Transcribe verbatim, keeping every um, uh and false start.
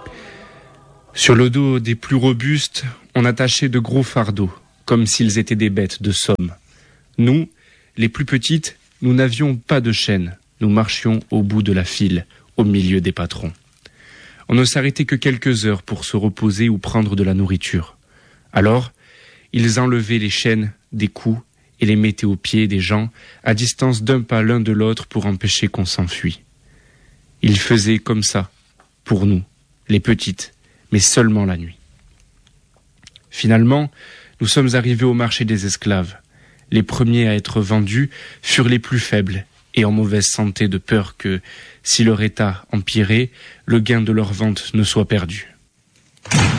Sur le dos des plus robustes, on attachait de gros fardeaux, comme s'ils étaient des bêtes de somme. Nous, les plus petites, nous n'avions pas de chaîne. Nous marchions au bout de la file, au milieu des patrons. On ne s'arrêtait que quelques heures pour se reposer ou prendre de la nourriture. Alors, ils enlevaient les chaînes des cous et les mettaient aux pieds des gens, à distance d'un pas l'un de l'autre pour empêcher qu'on s'enfuit. Ils faisaient comme ça, pour nous, les petites, mais seulement la nuit. Finalement, nous sommes arrivés au marché des esclaves. Les premiers à être vendus furent les plus faibles et en mauvaise santé, de peur que, si leur état empirait, le gain de leur vente ne soit perdu.